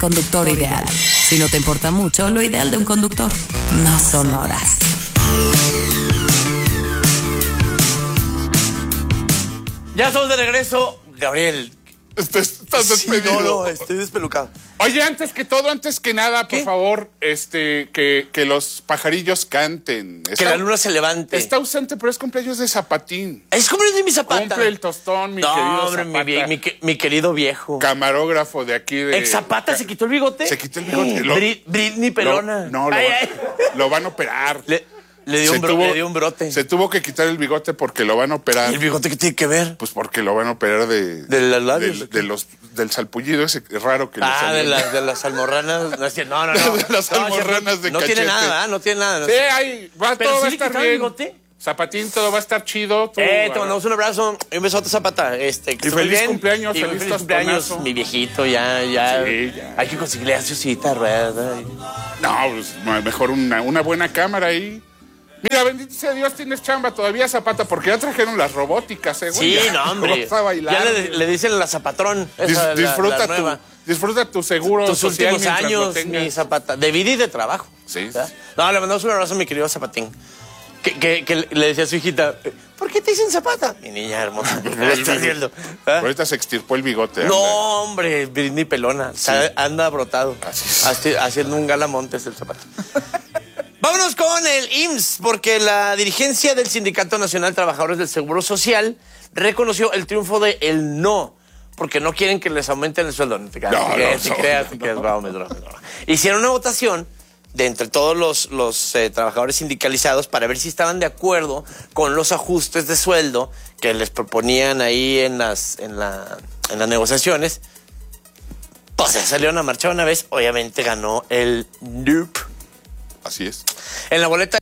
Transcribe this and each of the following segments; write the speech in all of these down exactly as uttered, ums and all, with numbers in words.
Conductor ideal. Si no te importa mucho, lo ideal de un conductor no son horas. Ya estamos de regreso. Gabriel. Estás despedido. Sí, no, no, estoy despelucado. Oye, antes que todo, antes que nada, ¿Qué? por favor, este, que, que los pajarillos canten. Que Está, la luna se levante. Está ausente, pero es cumpleaños de Zapatín. Es cumpleaños de mi Zapata. Cumple el tostón, mi no, querido hombre, Zapata. mi, mi, mi querido viejo. Camarógrafo de aquí de... ¿Ex Zapata se quitó el bigote? Se quitó el bigote. Lo- Brit- Britney Pelona. Lo- no, lo, Ay, va- ay. lo van a operar. Le, le, dio Se un bro- tuvo- le dio un brote. Se tuvo que quitar el bigote porque lo van a operar. ¿El bigote qué tiene que ver? Pues porque lo van a operar de... ¿De los labios? del- de los, del salpullido ese raro que le Ah, salió. de, la, de las almorranas. No, es cierto, no, no. no. De las No, almorranas no, de No tiene cachete. nada, ¿verdad? No tiene nada. No Sí, sé. ahí va, Pero todo sí va a le estar quitaron el bien. bigote. Zapatín, todo va a estar chido. Tú, Eh, te ah, mandamos un abrazo y un besote, Zapata. Este, que Y estés muy feliz bien. cumpleaños, Y feliz feliz cumpleaños, tostonazo. mi viejito, ya, ya. Sí, ya. Hay que conseguirle a su cita, rueda. No, pues mejor una, una buena cámara ahí. Mira, bendito sea Dios, tienes chamba todavía, Zapata, porque ya trajeron las robóticas, eh, güey. Sí, Ya no, hombre. vas a bailar. Ya le, le dicen la Zapatrón. Dis- Esa, la- disfruta, la tu, nueva. disfruta tu seguro Tus social últimos mientras lo años, tengas. mi Zapata. De vida y de trabajo. Sí, ¿verdad? sí. No, le mandamos un abrazo a mi querido Zapatín. Que, que, que le decía a su hijita, ¿por qué te dicen Zapata? Mi niña hermosa, ¿qué le estás haciendo? ¿Ah? Ahorita se extirpó el bigote. anda. No, hombre, Britney Pelona. Está- anda brotado. Así es. Haci- Haciendo un galamontes el Zapata. Vámonos con el I M S S, porque la dirigencia del Sindicato Nacional de Trabajadores del Seguro Social reconoció el triunfo de el no, porque no quieren que les aumenten el sueldo. No te creas, No, te creas, no, te no, creas, no, te creas, no. bravo, me bravo, me bravo. Hicieron una votación de entre todos los, los eh, trabajadores sindicalizados para ver si estaban de acuerdo con los ajustes de sueldo que les proponían ahí en las, en la, en las negociaciones. Pues se salieron a marchar una vez, obviamente ganó el nope. Así es. En la boleta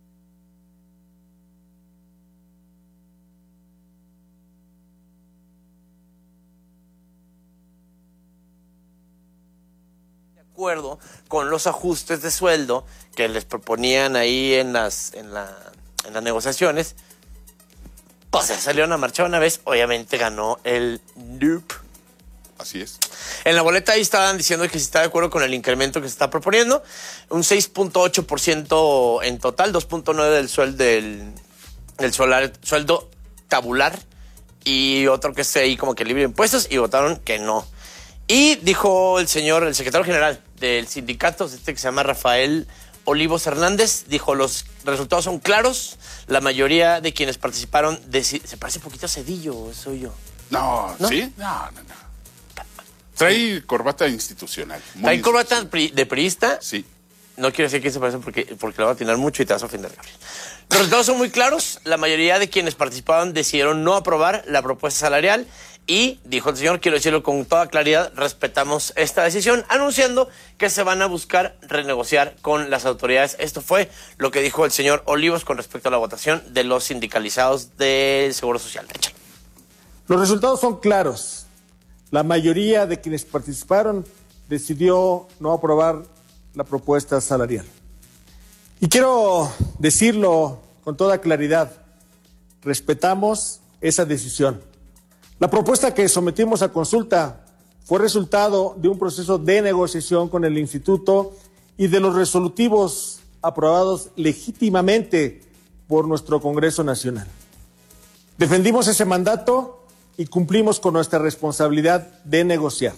de acuerdo con los ajustes de sueldo que les proponían ahí en las, en la, en las negociaciones. Pues se salieron a marchar una vez, obviamente ganó el nope. Así es. En la boleta ahí estaban diciendo que si está de acuerdo con el incremento que se está proponiendo, un seis punto ocho por ciento en total, dos punto nueve por ciento del sueldo del, del solar- sueldo tabular y otro que esté ahí como que libre de impuestos, y votaron que no. Y dijo el señor, el secretario general del sindicato, este que se llama Rafael Olivos Hernández, dijo, los resultados son claros, la mayoría de quienes participaron, deci- se parece un poquito a Cedillo, soy yo. No, ¿No? ¿sí? No, no, no. Trae corbata institucional. muy Trae corbata institucional. pri- de priista. Sí. No quiero decir quién se parece porque, porque le va a atinar mucho y te vas a ofender, Gabriel. Los resultados son muy claros. La mayoría de quienes participaban decidieron no aprobar la propuesta salarial y, dijo el señor, quiero decirlo con toda claridad, respetamos esta decisión, anunciando que se van a buscar renegociar con las autoridades. Esto fue lo que dijo el señor Olivos con respecto a la votación de los sindicalizados del Seguro Social. Échale. Los resultados son claros. La mayoría de quienes participaron decidió no aprobar la propuesta salarial. Y quiero decirlo con toda claridad, respetamos esa decisión. La propuesta que sometimos a consulta fue resultado de un proceso de negociación con el instituto y de los resolutivos aprobados legítimamente por nuestro Congreso Nacional. Defendimos ese mandato y cumplimos con nuestra responsabilidad de negociar.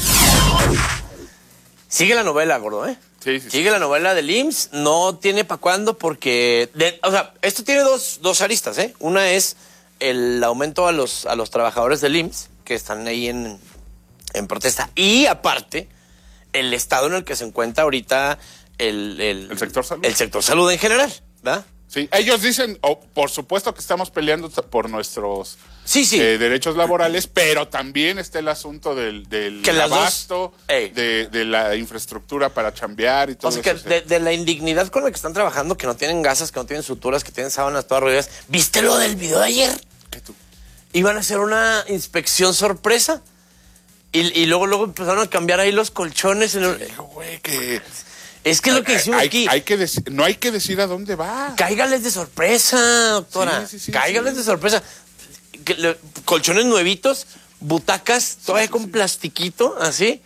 Sigue la novela, gordo, ¿eh? Sí, sí, sí. Sigue la novela del I M S S, no tiene para cuándo porque... de- o sea, esto tiene dos, dos aristas, ¿eh? Una es el aumento a los, a los trabajadores del I M S S, que están ahí en, en protesta. Y aparte, el estado en el que se encuentra ahorita el... El, El sector salud. El sector salud en general, ¿verdad? Sí, ellos dicen, oh, por supuesto que estamos peleando t- por nuestros Sí, sí. eh, derechos laborales, pero también está el asunto del, del Que las dos- abasto, Ey. de, de la infraestructura para chambear y todo O sea, que eso. de, de la indignidad con la que están trabajando, que no tienen gasas, que no tienen suturas, que tienen sábanas todas rodeadas. ¿Viste lo del video de ayer? ¿Qué tú? Iban a hacer una inspección sorpresa y, y luego luego empezaron a cambiar ahí los colchones. En el- Digo, güey, que... Es que es lo que decimos hay, aquí. hay que deci- no hay que decir a dónde va. Cáigales de sorpresa, doctora. Sí, sí, sí, Cáigales sí. de sorpresa. Que le- colchones nuevitos, butacas, todavía sí, con sí. plastiquito, así.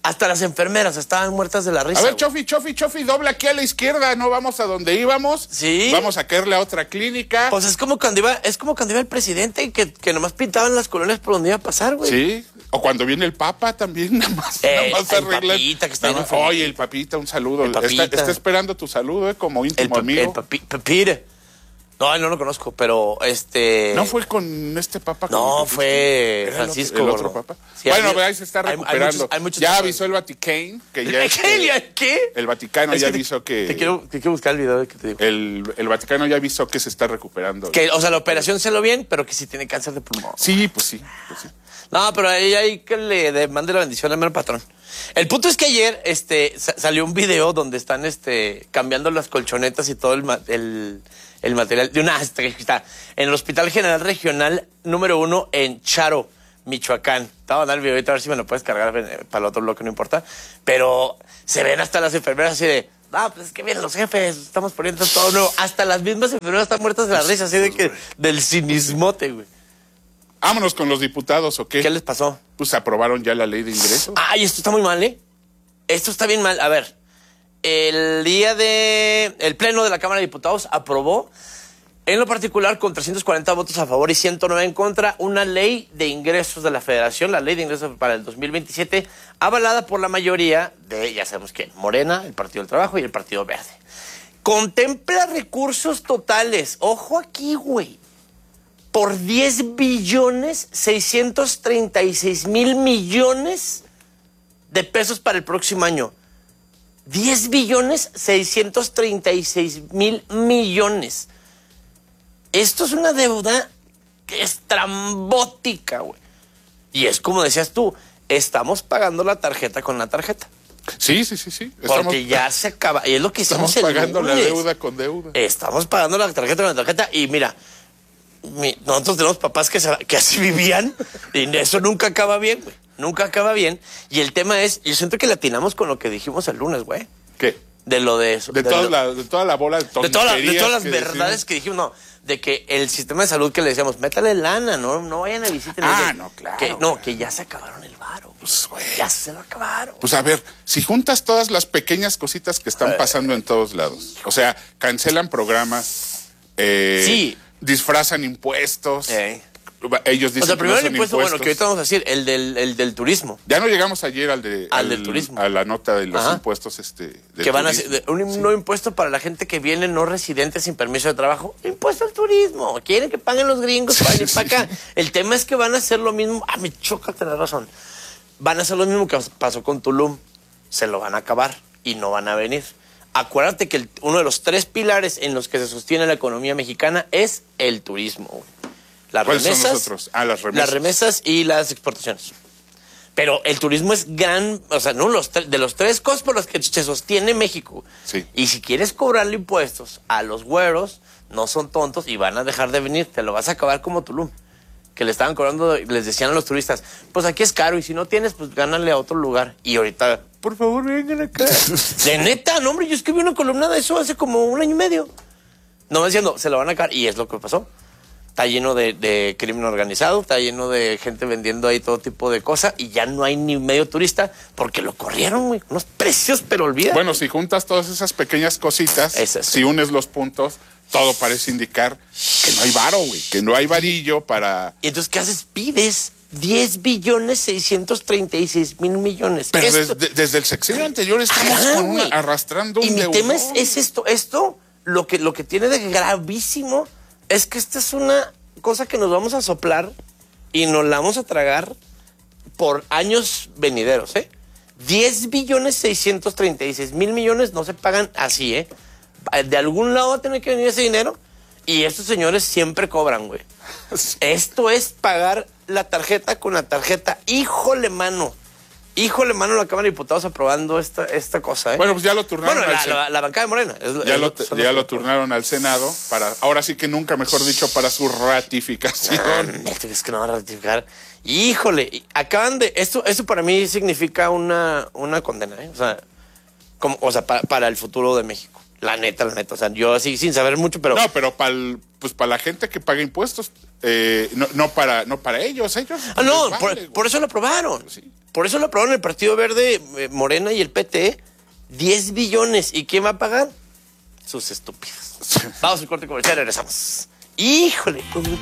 Hasta las enfermeras estaban muertas de la risa. A ver, güey. Chofi, Chofi, Chofi, dobla aquí a la izquierda, no vamos a donde íbamos. Sí. Vamos a caerle a otra clínica. Pues es como cuando iba, es como cuando iba el presidente que, que nomás pintaban las colonias por donde iba a pasar, güey. Sí. O cuando viene el Papa también, nada más, Eh, nada más el arreglan. papita que está Nada ahí más, enfrente. Oye, el papita, un saludo. El papita. Está, está esperando tu saludo, eh, como El, íntimo pa- amigo. el papi, papire. No, no lo conozco, pero este... ¿No fue con este papa? con No, el que fue fuiste? ¿Era el Francisco. otro- ¿El otro gordo. papa? Sí, bueno, hay- ahí se está hay- hay recuperando. muchos- hay muchos ya temas. avisó el Vaticano que ya... ¿Qué? este, ¿Qué? El Vaticano Es ya que te- avisó que... Te quiero, te quiero buscar el video que te digo. El, el Vaticano ya avisó que se está recuperando. Que, o sea, la operación se lo bien, pero que sí tiene cáncer de pulmón. Sí, pues sí, pues sí. No, pero ahí hay que le de- mande la bendición al mero patrón. El punto es que ayer este, sa- salió un video donde están este, cambiando las colchonetas y todo el, ma- el, el material de una hasta que está en el Hospital General Regional número uno en Charo, Michoacán. Te voy a mandar el video ahorita a ver si me lo puedes cargar eh, para el otro bloque, no importa. Pero se ven hasta las enfermeras así de, ah, pues es que vienen los jefes, estamos poniendo todo nuevo. Hasta las mismas enfermeras están muertas de la risa, así de que del cinismote, güey. Vámonos con los diputados, ¿o qué? ¿Qué les pasó? Pues aprobaron ya la ley de ingresos. Ay, esto está muy mal, ¿eh? Esto está bien mal. A ver, el día de... El Pleno de la Cámara de Diputados aprobó, en lo particular, con trescientos cuarenta votos a favor y ciento nueve en contra, una ley de ingresos de la Federación, la ley de ingresos para el dos mil veintisiete, avalada por la mayoría de, ya sabemos quién, Morena, el Partido del Trabajo y el Partido Verde. Contempla recursos totales, ojo aquí, güey, por diez billones seiscientos treinta y seis mil millones de pesos para el próximo año. diez billones seiscientos treinta y seis mil millones. Esto es una deuda que es trambótica, güey. Y es como decías tú, estamos pagando la tarjeta con la tarjeta. Sí, sí, sí, sí. Porque Estamos, ya se acaba. Y es lo que hicimos estamos el pagando la lunes. deuda con deuda. Estamos pagando la tarjeta con la tarjeta. Y mira, mi- nosotros tenemos papás que, se- que así vivían y eso nunca acaba bien, güey. Nunca acaba bien. Y el tema es, yo siento que le atinamos con lo que dijimos el lunes, güey. ¿Qué? De lo de eso. De, de toda lo- la, de toda la bola de de, toda la- de tonterías todas las que verdades decimos. que dijimos, no, de que el sistema de salud que le decíamos, métale lana, no, no vayan a visitar. Ah, no, claro, Que, no, claro. que ya se acabaron el varo. Pues, güey. Ya se lo acabaron. Pues a ver, si juntas todas las pequeñas cositas que están pasando en todos lados, o sea, cancelan programas, eh, Sí. disfrazan impuestos, Eh. ellos dicen O sea, que primero no el son impuesto, bueno, impuestos. que ahorita vamos a decir, el del, el del turismo. Ya no llegamos ayer al de Al del turismo. a la nota de los Ajá. impuestos este de Que van a turismo. hacer de- un nuevo impuesto para la gente que viene no residente sin permiso de trabajo. Impuesto al turismo. Quieren que paguen los gringos para venir para acá. El tema es que van a hacer lo mismo. Ah, me choca tener razón. Van a hacer lo mismo que pasó con Tulum. Se lo van a acabar y no van a venir. Acuérdate que el- uno de los tres pilares en los que se sostiene la economía mexicana es el turismo. güey. Las ¿Cuáles son remesas, los otros? Ah, las remesas. Las remesas y las exportaciones. Pero el turismo es gran, o sea, no los tre- de los tres cosas por los que se sostiene México. Sí. Y si quieres cobrarle impuestos a los güeros, no son tontos y van a dejar de venir. Te lo vas a acabar como Tulum. Que le estaban cobrando, les decían a los turistas, pues aquí es caro y si no tienes, pues gánale a otro lugar. Y ahorita, por favor, vengan acá. De neta, no, hombre, yo escribí una columna de eso hace como un año y medio. No me diciendo, se lo van a acabar. Y es lo que pasó. Está lleno de, de crimen organizado, está lleno de gente vendiendo ahí todo tipo de cosas y ya no hay ni medio turista porque lo corrieron, güey. Unos precios, pero olvida. Bueno, si juntas todas esas pequeñas cositas, Es eso. si unes los puntos, todo parece indicar que no hay varo, güey, que no hay varillo para... Y entonces, ¿qué haces? Pides diez billones seiscientos treinta y seis mil millones. Pero Esto- desde, desde el sexenio anterior estamos Ajá, con una- güey. arrastrando un Y mi deudor. tema es, es esto, esto, lo que, lo que tiene de gravísimo es que esta es una cosa que nos vamos a soplar y nos la vamos a tragar por años venideros, ¿eh? diez billones seiscientos treinta y seis mil millones no se pagan así, ¿eh? De algún lado va a tener que venir ese dinero y estos señores siempre cobran, güey. Esto es pagar la tarjeta con la tarjeta. Híjole, mano. Híjole, mano, la Cámara de Diputados aprobando esta, esta cosa, ¿eh? Bueno, pues ya lo turnaron Bueno, al la, Sen- la, la bancada de Morena. es- Ya es lo, que son ya los- lo turnaron al Senado para, ahora sí que nunca, mejor dicho, para su ratificación. Ah, es que no van a ratificar. Híjole, y acaban de... Esto, esto para mí significa una, una condena, ¿eh? O sea, como, o sea para, para el futuro de México. La neta, la neta. O sea, yo así sin saber mucho, pero... No, pero para pues para la gente que paga impuestos, Eh, no, no, para, no para ellos, ellos. Ah, no, les por, vale, por eso lo aprobaron. Sí. Por eso lo aprobaron el Partido Verde, eh, Morena y el P T. diez billones. ¿Y quién va a pagar? Sus estúpidos. Vamos al corte comercial, regresamos. Híjole, con